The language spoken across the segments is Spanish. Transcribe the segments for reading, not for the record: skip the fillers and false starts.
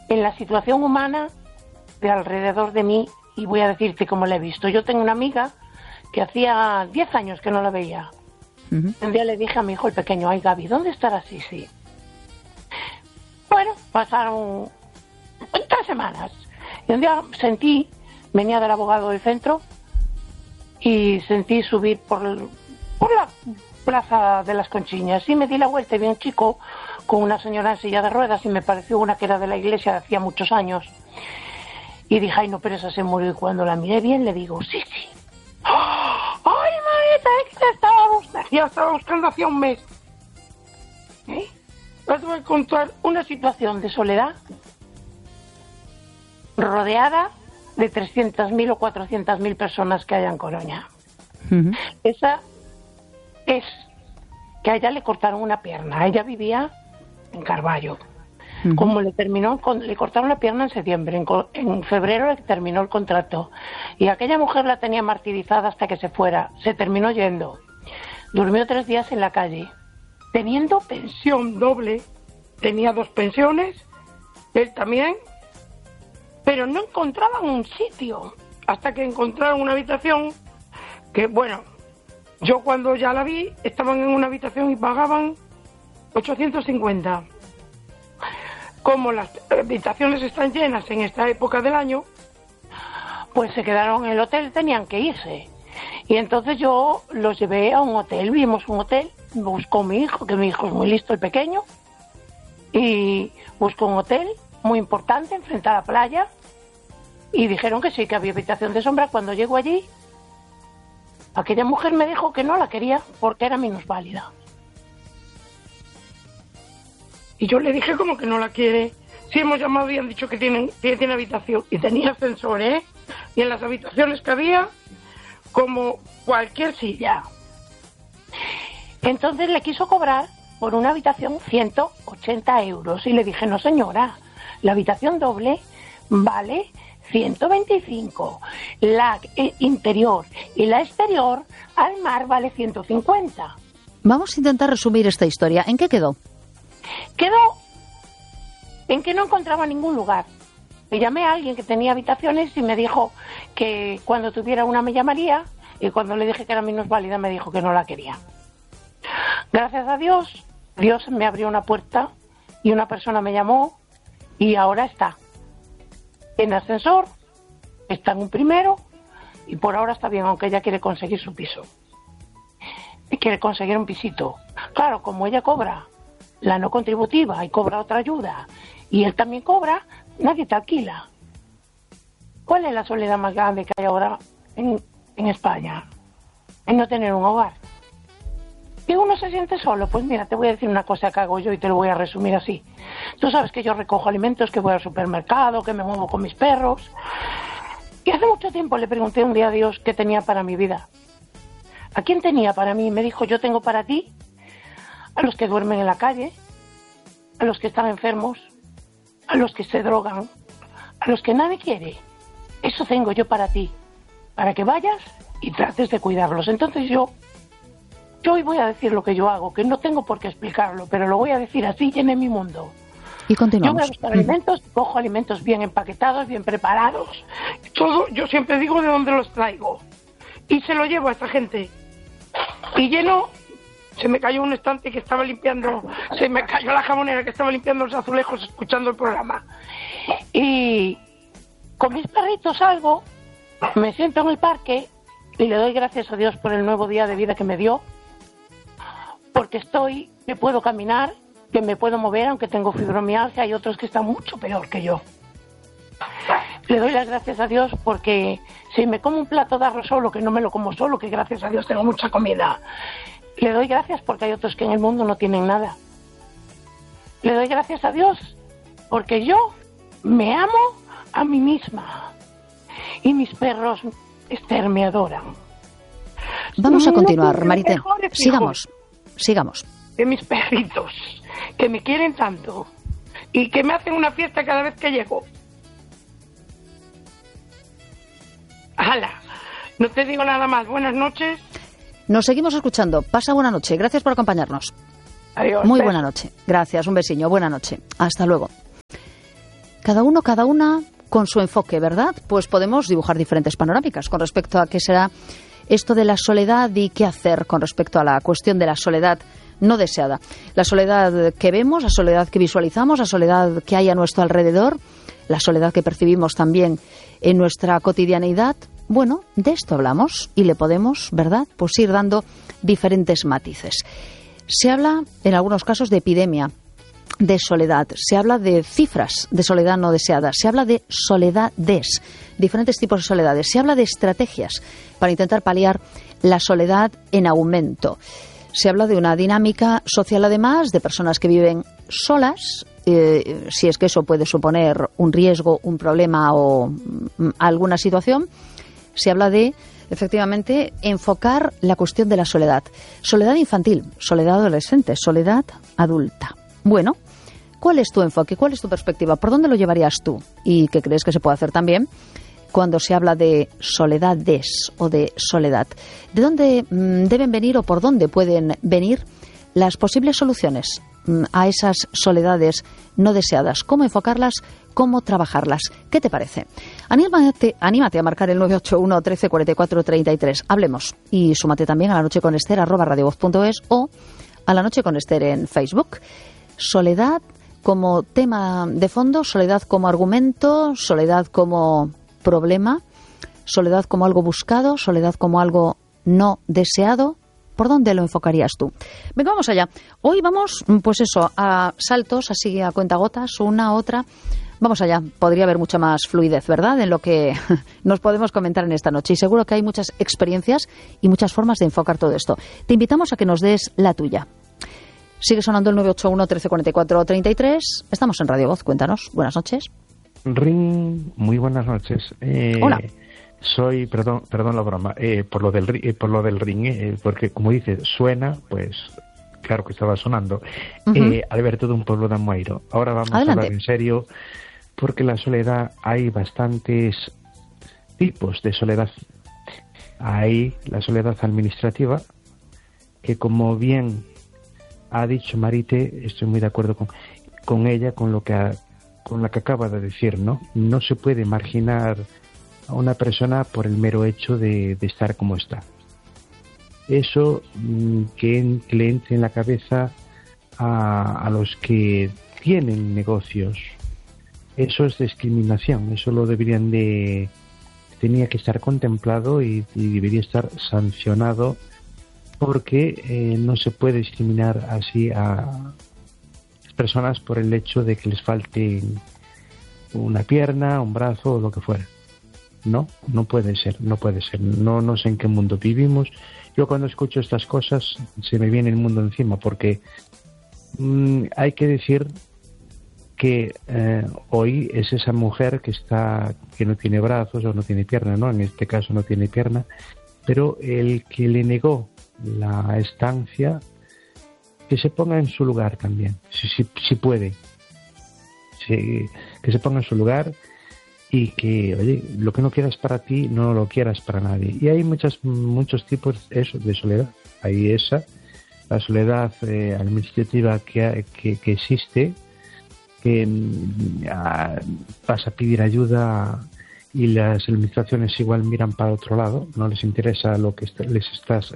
en la situación humana de alrededor de mí, y voy a decirte cómo la he visto. Yo tengo una amiga que hacía 10 años que no la veía. Un día le dije a mi hijo el pequeño: ay, Gaby, ¿dónde estará Sisi? Bueno, pasaron 3 semanas. Y un día venía del abogado del centro, y sentí subir por la plaza de las Conchiñas, y me di la vuelta y vi un chico con una señora en silla de ruedas, y me pareció una que era de la iglesia de hacía muchos años. Y dije: ay, no, pero esa se murió. Y cuando la miré bien, le digo: sí. ¡Ay, Marita, es que te estaba buscando hacía un mes! Os voy a contar una situación de soledad rodeada de 300.000 o 400.000 personas que hay en Coruña. Esa es que a ella le cortaron una pierna. Ella vivía en Carballo. Como le cortaron la pierna en septiembre, en febrero le terminó el contrato, y aquella mujer la tenía martirizada hasta que se fuera. Se terminó yendo, durmió 3 días en la calle, teniendo pensión doble. Tenía 2 pensiones, él también, pero no encontraban un sitio, hasta que encontraron una habitación que, bueno, yo cuando ya la vi, estaban en una habitación y pagaban 850. Como las habitaciones están llenas en esta época del año, pues se quedaron en el hotel, tenían que irse. Y entonces yo los llevé a un hotel, vimos un hotel, buscó mi hijo, que mi hijo es muy listo, el pequeño, y buscó un hotel muy importante enfrente a la playa, y dijeron que sí, que había habitación de sombra. Cuando llego allí, aquella mujer me dijo que no la quería porque era minusválida. Y yo le dije: ¿cómo que no la quiere? Si hemos llamado y han dicho que tiene habitación. Y tenía ascensor, y en las habitaciones que había, como cualquier silla. Entonces le quiso cobrar por una habitación 180 euros. Y le dije: no, señora, la habitación doble vale 125. La interior y la exterior al mar vale 150. Vamos a intentar resumir esta historia. ¿En qué quedó? Quedó en que no encontraba ningún lugar. Le llamé a alguien que tenía habitaciones y me dijo que cuando tuviera una me llamaría, y cuando le dije que era minusválida me dijo que no la quería. Gracias a Dios, Dios me abrió una puerta y una persona me llamó, y ahora está en ascensor, está en un primero, y por ahora está bien, aunque ella quiere conseguir su piso. Y quiere conseguir un pisito. Claro, como ella cobra la no contributiva y cobra otra ayuda, y él también cobra, nadie te alquila. ¿Cuál es la soledad más grande que hay ahora en España? En no tener un hogar. ¿Y uno se siente solo? Pues mira, te voy a decir una cosa que hago yo y te lo voy a resumir así. Tú sabes que yo recojo alimentos, que voy al supermercado, que me muevo con mis perros. Y hace mucho tiempo le pregunté un día a Dios qué tenía para mi vida. ¿A quién tenía para mí? Me dijo: yo tengo para ti a los que duermen en la calle, a los que están enfermos, a los que se drogan, a los que nadie quiere. Eso tengo yo para ti, para que vayas y trates de cuidarlos. Entonces yo hoy voy a decir lo que yo hago, que no tengo por qué explicarlo, pero lo voy a decir así, llené mi mundo. Y continuamos. Yo voy a buscar alimentos, cojo alimentos bien empaquetados, bien preparados, todo, yo siempre digo de dónde los traigo, y se lo llevo a esta gente. Y lleno. Se me cayó un estante que estaba limpiando, se me cayó la jamonera que estaba limpiando los azulejos escuchando el programa. Y con mis perritos salgo, me siento en el parque y le doy gracias a Dios por el nuevo día de vida que me dio, porque que puedo caminar, que me puedo mover, aunque tengo fibromialgia. Hay otros que están mucho peor que yo. Le doy las gracias a Dios porque si me como un plato de arroz solo, que no me lo como solo, que gracias a Dios tengo mucha comida. Le doy gracias porque hay otros que en el mundo no tienen nada. Le doy gracias a Dios porque yo me amo a mí misma. Y mis perros, Esther, me adoran. Vamos a continuar, Marité. Sigamos. De mis perritos, que me quieren tanto y que me hacen una fiesta cada vez que llego. ¡Hala! No te digo nada más. Buenas noches. Nos seguimos escuchando. Pasa buena noche. Gracias por acompañarnos. Adiós. Muy buena noche. Gracias. Un besiño. Buena noche. Hasta luego. cada uno, cada una con su enfoque, ¿verdad? Pues podemos dibujar diferentes panorámicas con respecto a qué será esto de la soledad y qué hacer con respecto a la cuestión de la soledad no deseada. La soledad que vemos, la soledad que visualizamos, la soledad que hay a nuestro alrededor, la soledad que percibimos también en nuestra cotidianeidad. Bueno, de esto hablamos y le podemos, ¿verdad?, pues ir dando diferentes matices. Se habla, en algunos casos, de epidemia de soledad. Se habla de cifras de soledad no deseada. Se habla de soledades, diferentes tipos de soledades. Se habla de estrategias para intentar paliar la soledad en aumento. Se habla de una dinámica social, además, de personas que viven solas, si es que eso puede suponer un riesgo, un problema o alguna situación. Se habla de, efectivamente, enfocar la cuestión de la soledad. Soledad infantil, soledad adolescente, soledad adulta. Bueno, ¿cuál es tu enfoque? ¿Cuál es tu perspectiva? ¿Por dónde lo llevarías tú? ¿Y qué crees que se puede hacer también cuando se habla de soledades o de soledad? ¿De dónde deben venir o por dónde pueden venir las posibles soluciones a esas soledades no deseadas? ¿Cómo enfocarlas? ¿Cómo trabajarlas? ¿Qué te parece? Anímate a marcar el 981 13 44 33. Hablemos. Y súmate también a La Noche con Ester @radiovoz.es o a La Noche con Ester en Facebook. Soledad como tema de fondo, soledad como argumento, soledad como problema, soledad como algo buscado, soledad como algo no deseado. ¿Por dónde lo enfocarías tú? Venga, vamos allá. Hoy vamos, pues eso, a saltos, así a cuentagotas, una, otra. Vamos allá. Podría haber mucha más fluidez, ¿verdad?, en lo que nos podemos comentar en esta noche. Y seguro que hay muchas experiencias y muchas formas de enfocar todo esto. Te invitamos a que nos des la tuya. Sigue sonando el 981 13 44 33. Estamos en Radio Voz. Cuéntanos. Buenas noches. Ring, muy buenas noches. Hola. Soy, perdón la broma, por lo del ring, porque como dice, suena, pues claro que estaba sonando. Alberto de un pueblo de Amoeiro. Ahora vamos a hablar en serio, porque la soledad, hay bastantes tipos de soledad. Hay la soledad administrativa, que como bien ha dicho Marite, estoy muy de acuerdo con ella, con la que acaba de decir, ¿no? No se puede marginar a una persona por el mero hecho de estar como está. Eso que le entre en la cabeza a los que tienen negocios, eso es discriminación. Eso lo tenía que estar contemplado y debería estar sancionado, porque no se puede discriminar así a personas por el hecho de que les falte una pierna, un brazo o lo que fuera. No puede ser. No sé en qué mundo vivimos. Yo cuando escucho estas cosas se me viene el mundo encima, porque hay que decir que hoy es esa mujer que no tiene brazos o no tiene pierna, ¿no? En este caso no tiene pierna, pero el que le negó la estancia, que se ponga en su lugar también, si puede, que se ponga en su lugar, y que, oye, lo que no quieras para ti, no lo quieras para nadie. Y hay muchos tipos de soledad. Hay la soledad administrativa que existe, que vas a pedir ayuda y las administraciones igual miran para otro lado, no les interesa lo que les estás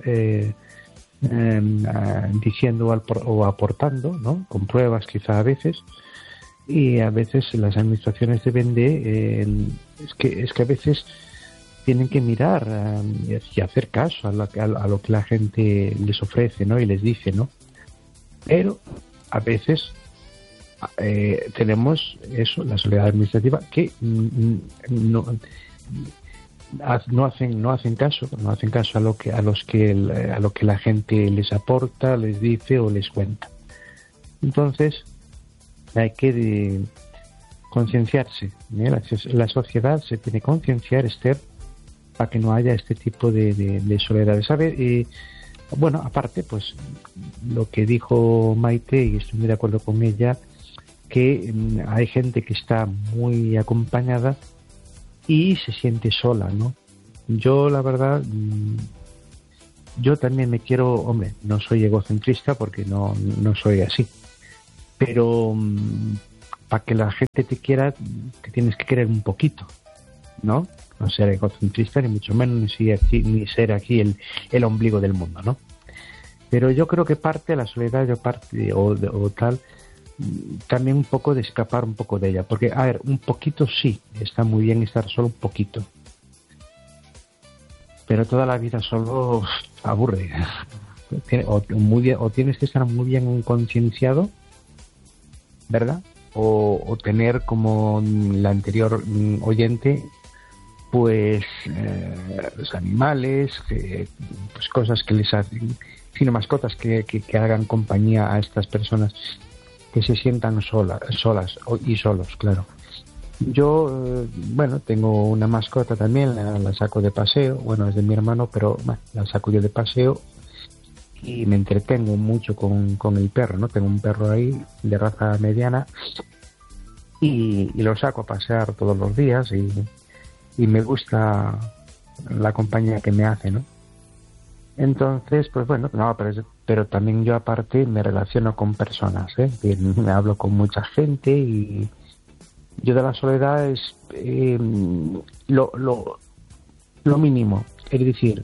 diciendo o aportando, ¿no? Con pruebas quizá a veces. Y a veces las administraciones deben es que a veces tienen que mirar y hacer caso a lo que la gente les ofrece, ¿no? Y les dice, ¿no? Pero a veces tenemos eso, la soledad administrativa, que no hacen caso a lo que la gente les aporta, les dice o les cuenta. Entonces hay que concienciarse, ¿eh? La sociedad se tiene que concienciar, Esther, para que no haya este tipo de soledad, ¿sabe? Bueno, aparte, pues lo que dijo Maite, y estoy muy de acuerdo con ella, que hay gente que está muy acompañada y se siente sola, ¿no? Yo, la verdad, yo también me quiero, hombre, no soy egocentrista porque no soy así, pero para que la gente te quiera, te tienes que querer un poquito, ¿no? No ser egocentrista, ni mucho menos, ni ser aquí el ombligo del mundo, ¿no? Pero yo creo que parte de la soledad, o tal, también un poco de escapar un poco de ella. Porque, a ver, un poquito sí, está muy bien estar solo un poquito. Pero toda la vida solo aburre. O tienes que estar muy bien concienciado, ¿verdad? O tener, como la anterior oyente, pues los animales, pues cosas que les hacen, sino mascotas que hagan compañía a estas personas que se sientan solas y solos, claro. Yo, bueno, tengo una mascota también, la saco de paseo, bueno, es de mi hermano, pero bueno, la saco yo de paseo y me entretengo mucho con el perro, ¿no? Tengo un perro ahí de raza mediana y lo saco a pasear todos los días y me gusta la compañía que me hace, ¿no? Entonces, pues bueno, no, pero también yo aparte me relaciono con personas, me hablo con mucha gente y yo de la soledad es lo mínimo, es decir,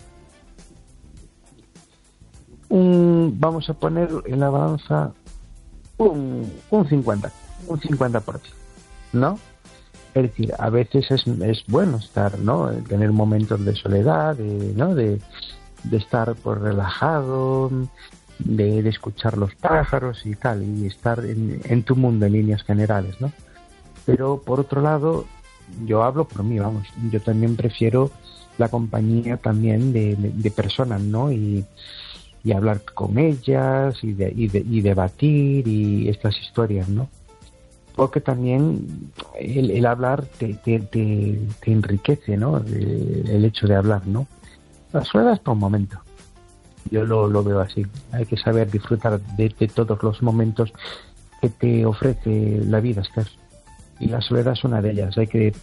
vamos a poner en la balanza un 50%, ¿no? Es decir, a veces es bueno estar, ¿no? Tener momentos de soledad, ¿no? De estar pues relajado, de escuchar los pájaros y tal, y estar en tu mundo en líneas generales, ¿no? Pero por otro lado, yo hablo por mí, vamos, yo también prefiero la compañía también de personas, ¿no? Y hablar con ellas y debatir y estas historias, ¿no? Porque también el hablar te enriquece, ¿no? El hecho de hablar, ¿no? La soledad es para un momento. Yo lo veo así. Hay que saber disfrutar de todos los momentos que te ofrece la vida, Esther. Y la soledad es una de ellas. Hay que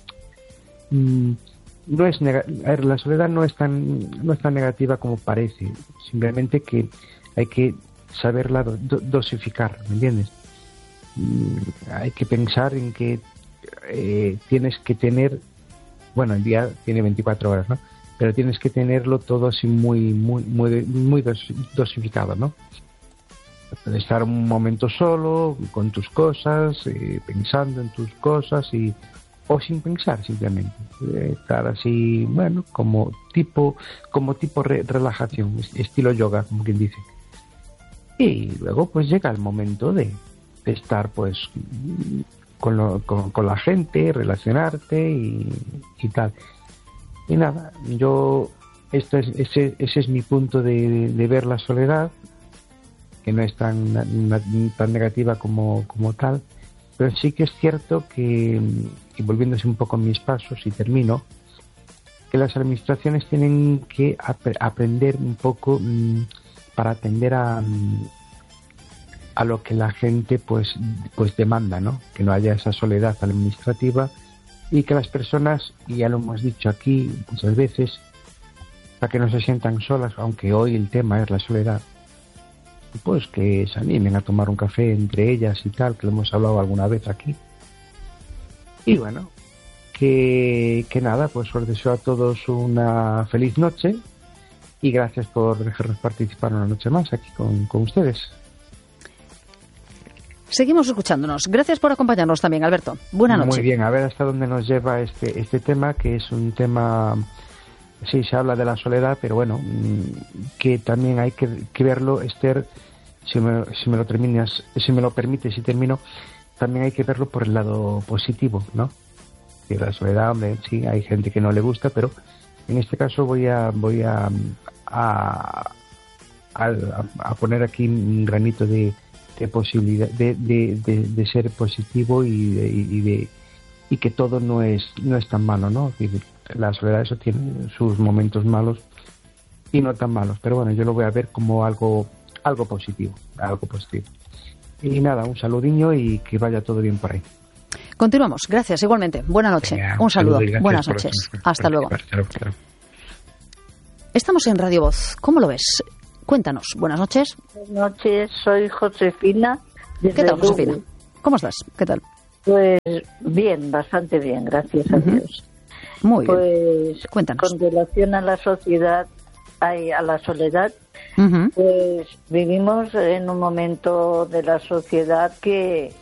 la soledad no es tan negativa como parece. Simplemente que hay que saberla dosificar, ¿me entiendes? Hay que pensar en que tienes que tener, bueno, el día tiene 24 horas, ¿no? Pero tienes que tenerlo todo así muy dosificado, ¿no? Puedes estar un momento solo, con tus cosas, pensando en tus cosas o sin pensar simplemente. Estar así, bueno, como tipo relajación, estilo yoga, como quien dice. Y luego pues llega el momento de estar pues con la gente, relacionarte y tal. Y nada, ese es mi punto de ver la soledad, que no es tan negativa como tal, pero sí que es cierto que, y volviéndose un poco a mis pasos y termino, que las administraciones tienen que aprender un poco para atender a lo que la gente pues demanda, ¿no? Que no haya esa soledad administrativa y que las personas, y ya lo hemos dicho aquí muchas veces, para que no se sientan solas, aunque hoy el tema es la soledad, pues que se animen a tomar un café entre ellas y tal, que lo hemos hablado alguna vez aquí. Y bueno, que nada, pues os deseo a todos una feliz noche y gracias por dejarnos participar una noche más aquí con ustedes. Seguimos escuchándonos. Gracias por acompañarnos también, Alberto. Buenas noches. Muy bien, a ver hasta dónde nos lleva este tema, que es un tema, sí, se habla de la soledad, pero bueno, que también hay que verlo, Esther, si me lo permites y termino, también hay que verlo por el lado positivo, ¿no? Que la soledad, hombre, sí, hay gente que no le gusta, pero en este caso voy a poner aquí un granito de posibilidad de ser positivo y que todo no es tan malo, ¿no? La soledad, eso tiene sus momentos malos y no tan malos, pero bueno, yo lo voy a ver como algo positivo. Y nada, un saludiño y que vaya todo bien por ahí. Continuamos, gracias, igualmente. Buena noche. Un saludo. Buenas noches. Hasta luego. Estamos en Radio Voz. ¿Cómo lo ves? Cuéntanos. Buenas noches. Buenas noches, soy Josefina. ¿Qué tal, Josefina? ¿Cómo estás? ¿Qué tal? Pues bien, bastante bien, gracias a Dios. Muy bien. Pues cuéntanos. Con relación a la sociedad, a la soledad, pues vivimos en un momento de la sociedad que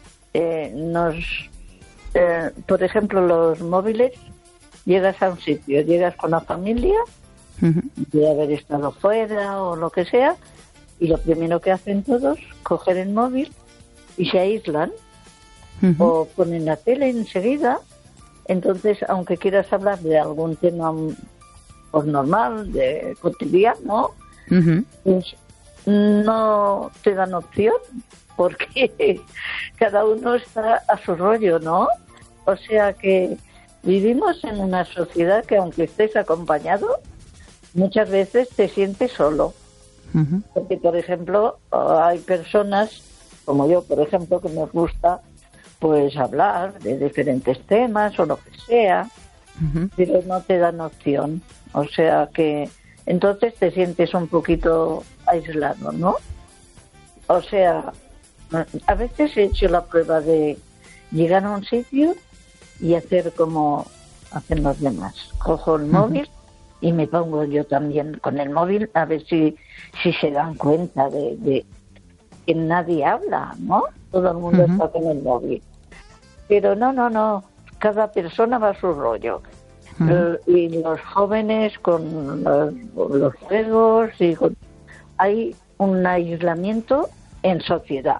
por ejemplo, los móviles, llegas a un sitio, llegas con la familia, de haber estado fuera o lo que sea, y lo primero que hacen todos, coger el móvil y se aíslan, o ponen la tele enseguida. Entonces, aunque quieras hablar de algún tema pues normal, de cotidiano, pues no te dan opción, porque cada uno está a su rollo, ¿no? O sea que vivimos en una sociedad que, aunque estés acompañado, muchas veces te sientes solo. Porque, por ejemplo, hay personas, como yo, por ejemplo, que nos gusta pues hablar de diferentes temas o lo que sea, pero no te dan opción. O sea que entonces te sientes un poquito aislado, ¿no? O sea, a veces he hecho la prueba de llegar a un sitio y hacer como hacen los demás. Cojo el móvil y me pongo yo también con el móvil a ver si se dan cuenta de que nadie habla, ¿no? Todo el mundo está con el móvil. Pero no, cada persona va a su rollo. Y los jóvenes con los juegos, hay un aislamiento en sociedad.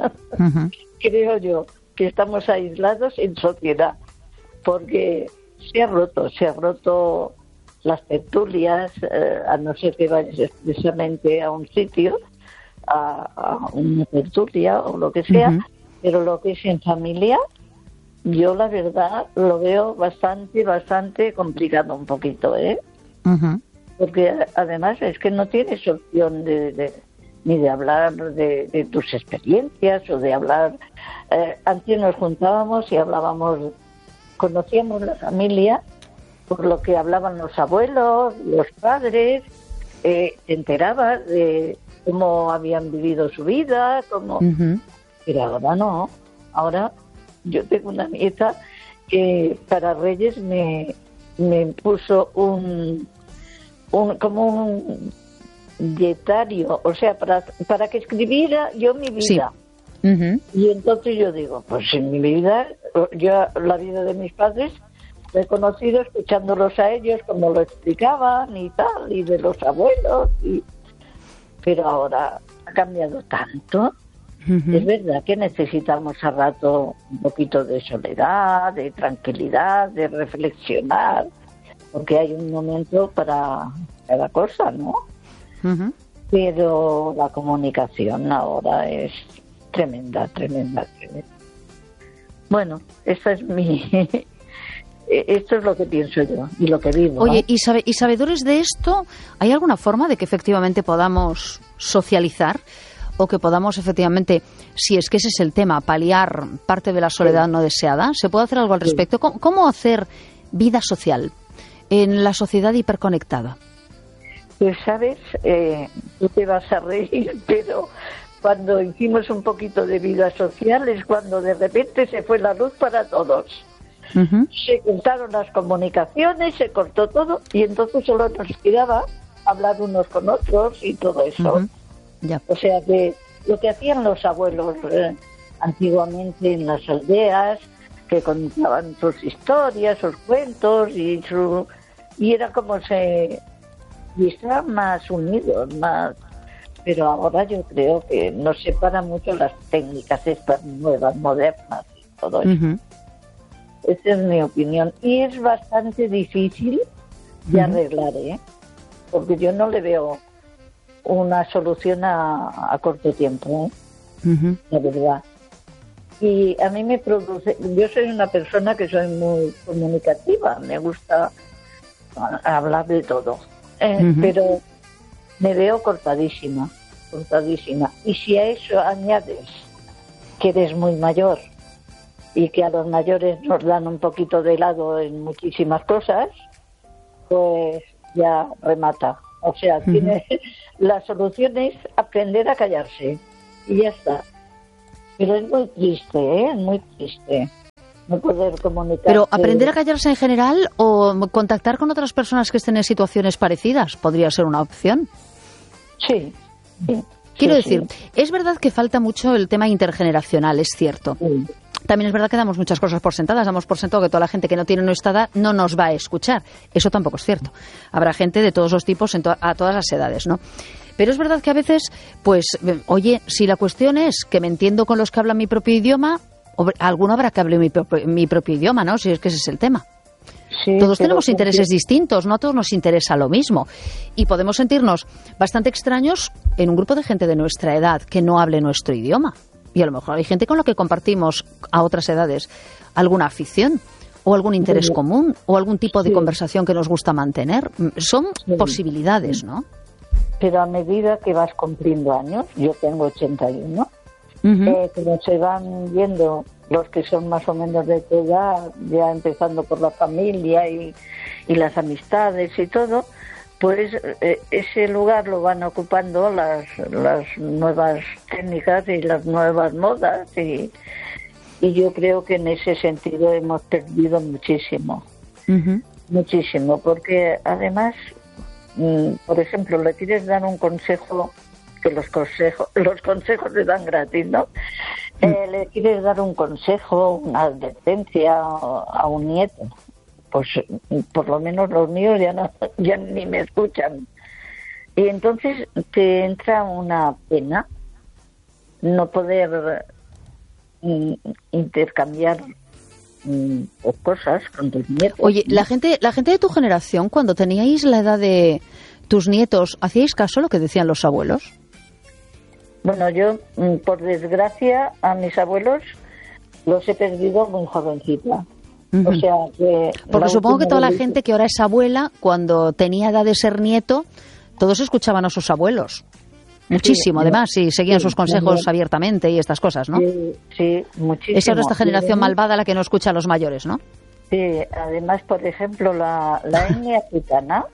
Creo yo que estamos aislados en sociedad, porque se ha roto las tertulias, a no ser que vayas expresamente a un sitio, a una tertulia o lo que sea, pero lo que es en familia, yo la verdad lo veo bastante complicado un poquito, porque además es que no tienes opción ni de hablar de tus experiencias o de hablar. Antes nos juntábamos y hablábamos, conocíamos la familia por lo que hablaban los abuelos, los padres, te enterabas de cómo habían vivido su vida, pero ahora no. Ahora yo tengo una nieta que para Reyes me puso un dietario, o sea, para que escribiera yo mi vida. Y entonces yo digo, pues en mi vida, yo la vida de mis padres la he conocido escuchándolos a ellos como lo explicaban y tal, y de los abuelos, pero ahora ha cambiado tanto. Es verdad que necesitamos a rato un poquito de soledad, de tranquilidad, de reflexionar, porque hay un momento para cada cosa, ¿no? Pero la comunicación ahora es tremenda. Bueno, esa es esto es lo que pienso yo y lo que vivo. Oye, ¿y sabedores de esto, hay alguna forma de que efectivamente podamos socializar o que podamos efectivamente, si es que ese es el tema, paliar parte de la soledad no deseada? ¿Se puede hacer algo al respecto? ¿Cómo hacer vida social en la sociedad hiperconectada? Pues sabes, tú te vas a reír, pero cuando hicimos un poquito de vida social es cuando de repente se fue la luz para todos. Se cortaron las comunicaciones, se cortó todo y entonces solo nos quedaba hablar unos con otros y todo eso. O sea que lo que hacían los abuelos antiguamente en las aldeas, que contaban sus historias, sus cuentos y era como y estaban más unidos, más. Pero ahora yo creo que nos separan mucho las técnicas estas nuevas, modernas y todo eso. Esa es mi opinión. Y es bastante difícil de arreglar, porque yo no le veo una solución a corto tiempo, la verdad. Y a mí me produce, yo soy una persona que soy muy comunicativa, me gusta hablar de todo, pero me veo cortadísima. Y si a eso añades que eres muy mayor y que a los mayores nos dan un poquito de lado en muchísimas cosas, pues ya remata. O sea, la solución es aprender a callarse y ya está. Pero es muy triste, ¿eh? Muy triste. No poder comunicar. Pero aprender a callarse en general o contactar con otras personas que estén en situaciones parecidas podría ser una opción. Sí. Quiero decir, es verdad que falta mucho el tema intergeneracional, es cierto. Sí. También es verdad que damos muchas cosas por sentadas, damos por sentado que toda la gente que no tiene nuestra edad no nos va a escuchar. Eso tampoco es cierto. Habrá gente de todos los tipos a todas las edades, ¿no? Pero es verdad que a veces, pues, oye, si la cuestión es que me entiendo con los que hablan mi propio idioma, alguno habrá que hable mi propio idioma, ¿no? Si es que ese es el tema. Sí, todos tenemos intereses distintos, no a todos nos interesa lo mismo. Y podemos sentirnos bastante extraños en un grupo de gente de nuestra edad que no hable nuestro idioma. Y a lo mejor hay gente con la que compartimos a otras edades alguna afición o algún interés común o algún tipo de conversación que nos gusta mantener. Son posibilidades, ¿no? Pero a medida que vas cumpliendo años, yo tengo 81, como se van viendo los que son más o menos de tu edad, ya empezando por la familia y las amistades y todo, pues ese lugar lo van ocupando las nuevas técnicas y las nuevas modas y yo creo que en ese sentido hemos perdido muchísimo, muchísimo, porque además, por ejemplo, le quieres dar un consejo, que los consejos se dan gratis, ¿no? Le quieres dar un consejo, una advertencia a un nieto. Pues por lo menos los míos ya ni me escuchan. Y entonces te entra una pena no poder intercambiar cosas con tus nietos. Oye, la gente de tu generación, cuando teníais la edad de tus nietos, ¿hacíais caso a lo que decían los abuelos? Bueno, yo, por desgracia, a mis abuelos los he perdido muy jovencita. O sea, porque supongo que toda la gente que ahora es abuela, cuando tenía edad de ser nieto, todos escuchaban a sus abuelos. Muchísimo, sí, además, y seguían sus consejos abiertamente y estas cosas, ¿no? Sí, muchísimo. Esa es esta generación malvada la que no escucha a los mayores, ¿no? Sí, además, por ejemplo, la etnia africana,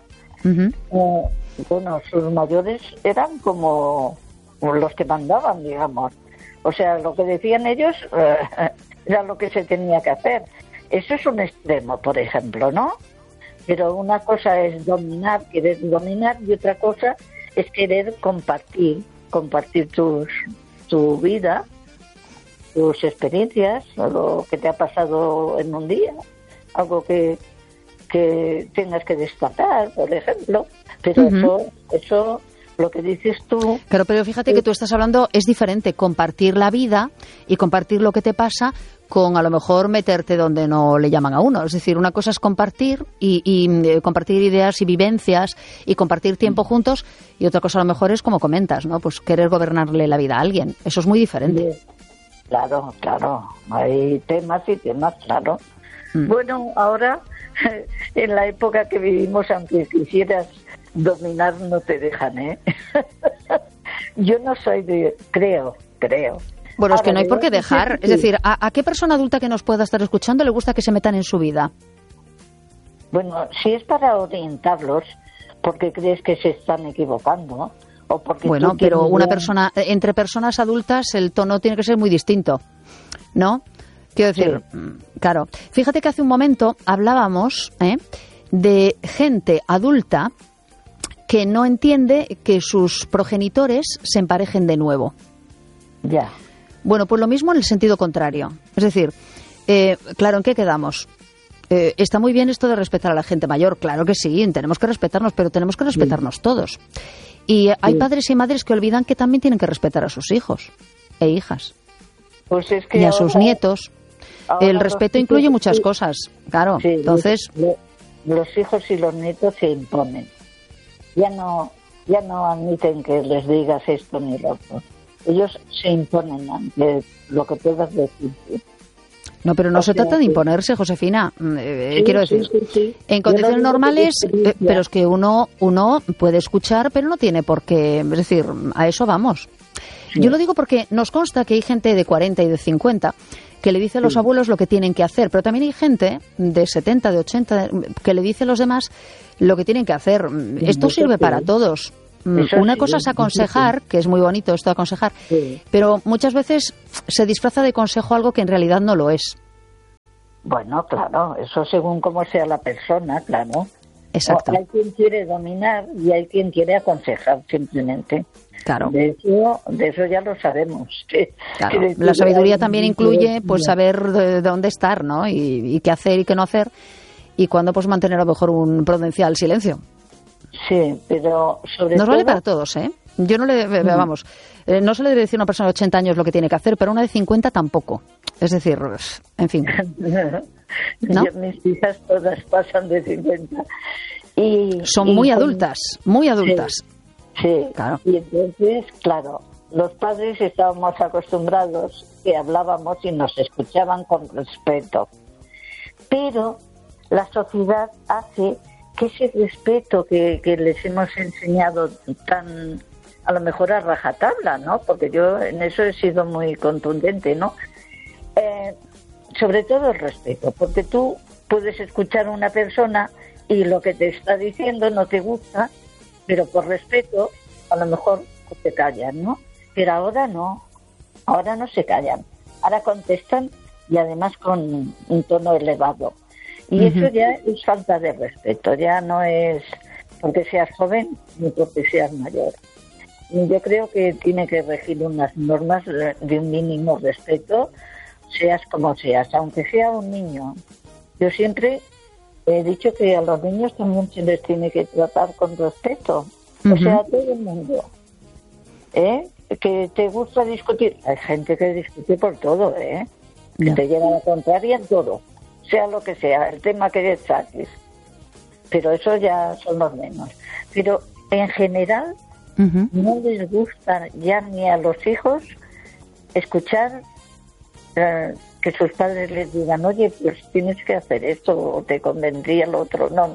bueno, sus mayores eran como los que mandaban, digamos. O sea, lo que decían ellos era lo que se tenía que hacer. Eso es un extremo, por ejemplo, ¿no? Pero una cosa es querer dominar, y otra cosa es querer compartir tu vida, tus experiencias, o lo que te ha pasado en un día, algo que tengas que destacar, por ejemplo. Pero eso lo que dices tú... Claro, pero fíjate que tú estás hablando, es diferente compartir la vida y compartir lo que te pasa con a lo mejor meterte donde no le llaman a uno. Es decir, una cosa es compartir y compartir ideas y vivencias y compartir tiempo juntos, y otra cosa a lo mejor es, como comentas, ¿no? Pues querer gobernarle la vida a alguien. Eso es muy diferente. Sí. Claro. Hay temas y temas, claro. Bueno, ahora, en la época que vivimos, aunque quisieras dominar, no te dejan, ¿eh? Yo no soy de... Creo. Bueno, es que no hay por qué dejar. Es decir, ¿a qué persona adulta que nos pueda estar escuchando le gusta que se metan en su vida? Bueno, si es para orientarlos, porque crees que se están equivocando, o porque... Bueno, pero entre personas adultas el tono tiene que ser muy distinto, ¿no? Quiero decir, claro. Fíjate que hace un momento hablábamos de gente adulta que no entiende que sus progenitores se emparejen de nuevo. Ya. Bueno, pues lo mismo en el sentido contrario. Es decir, claro, ¿en qué quedamos? Está muy bien esto de respetar a la gente mayor. Claro que sí, tenemos que respetarnos, pero tenemos que respetarnos todos. Y hay padres y madres que olvidan que también tienen que respetar a sus hijos e hijas. Pues es que y a sus nietos. El respeto incluye muchas cosas, claro. Sí, entonces, los hijos y los nietos se imponen. Ya no admiten que les digas esto ni lo otro. Ellos se imponen ante lo que puedas decir. No, pero no se trata de imponerse, Josefina. Quiero decir, sí. En condiciones normales, pero es que uno puede escuchar, pero no tiene por qué. Es decir, a eso vamos. Sí. Yo lo digo porque nos consta que hay gente de 40 y de 50 que le dice a los abuelos lo que tienen que hacer, pero también hay gente de 70, de 80 que le dice a los demás lo que tienen que hacer. Esto sirve para todos. Una cosa es aconsejar, que es muy bonito esto de aconsejar, pero muchas veces se disfraza de consejo algo que en realidad no lo es. Bueno, claro, eso según cómo sea la persona, claro. Exacto. Hay quien quiere dominar y hay quien quiere aconsejar, simplemente. Claro. De eso ya lo sabemos. Claro. La sabiduría también incluye pues saber de dónde estar, ¿no? Y qué hacer y qué no hacer, y cuándo pues mantener a lo mejor un prudencial silencio. Sí, pero sobre todo... Nos vale para todos, ¿eh? Yo no le... Vamos, no se le debe decir a una persona de 80 años lo que tiene que hacer, pero a una de 50 tampoco. Es decir, en fin. ¿No? Mis hijas todas pasan de 50. Y son muy adultas, muy adultas. Sí, claro. Y entonces, claro, los padres estábamos acostumbrados que hablábamos y nos escuchaban con respeto. Pero la sociedad hace que ese respeto que les hemos enseñado tan, a lo mejor a rajatabla, ¿no? Porque yo en eso he sido muy contundente, ¿no? Sobre todo el respeto, porque tú puedes escuchar a una persona y lo que te está diciendo no te gusta, pero por respeto a lo mejor te callan, ¿no? Pero ahora no se callan, ahora contestan y además con un tono elevado. Y eso ya es falta de respeto, ya no es porque seas joven ni porque seas mayor. Y yo creo que tiene que regir unas normas de un mínimo respeto, seas como seas, aunque sea un niño. Yo siempre he dicho que a los niños también se les tiene que tratar con respeto, o sea, a todo el mundo. Que te gusta discutir, hay gente que discute por todo, que te lleva a la contraria en todo, sea lo que sea, el tema que saques. Pero eso ya son los menos. Pero en general no les gusta ya ni a los hijos escuchar que sus padres les digan, oye, pues tienes que hacer esto o te convendría lo otro. No.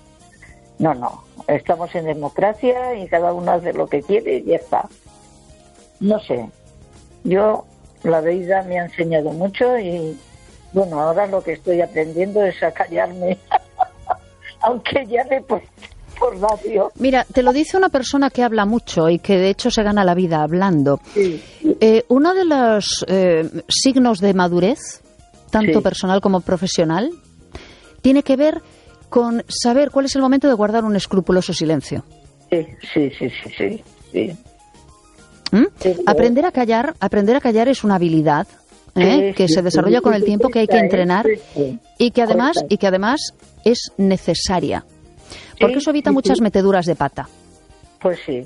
Estamos en democracia y cada uno hace lo que quiere y ya está. No sé. Yo, la vida me ha enseñado mucho y, bueno, ahora lo que estoy aprendiendo es a callarme, aunque llame por radio. Mira, te lo dice una persona que habla mucho y que de hecho se gana la vida hablando. Sí. Uno de los signos de madurez, tanto personal como profesional, tiene que ver con saber cuál es el momento de guardar un escrupuloso silencio. Sí. Aprender a callar es una habilidad que se desarrolla con el tiempo, que hay que entrenar y que además es necesaria. Porque eso evita muchas meteduras de pata. Pues sí.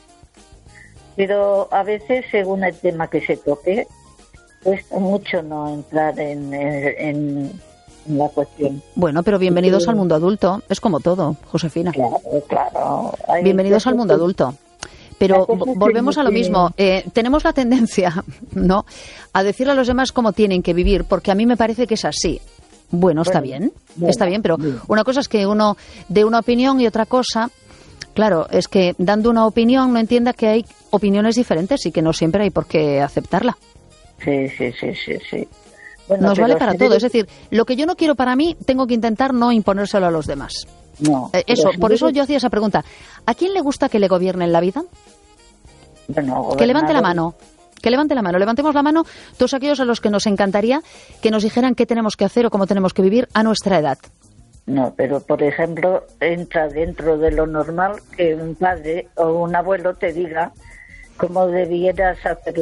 Pero a veces, según el tema que se toque, cuesta mucho no entrar en la cuestión. Bueno, pero bienvenidos al mundo adulto. Es como todo, Josefina. Claro. Bienvenidos al mundo adulto. Pero volvemos a lo mismo. Tenemos la tendencia, ¿no?, a decirle a los demás cómo tienen que vivir, porque a mí me parece que es así. Bueno, está bien, pero una cosa es que uno dé una opinión y otra cosa, claro, es que dando una opinión no entienda que hay opiniones diferentes y que no siempre hay por qué aceptarla. Sí. Bueno, nos vale para todo, es decir, lo que yo no quiero para mí, tengo que intentar no imponérselo a los demás. No. Por eso yo hacía esa pregunta. ¿A quién le gusta que le gobiernen la vida? Bueno, que levante la mano. Levantemos la mano todos aquellos a los que nos encantaría que nos dijeran qué tenemos que hacer o cómo tenemos que vivir a nuestra edad. No, pero por ejemplo, entra dentro de lo normal que un padre o un abuelo te diga cómo debieras hacer